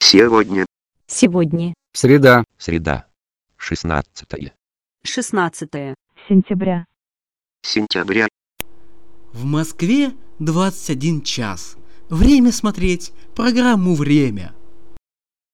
Сегодня. Сегодня. Среда. Среда. 16 16 сентября. Сентября. В Москве 21 час. Время смотреть программу «Время».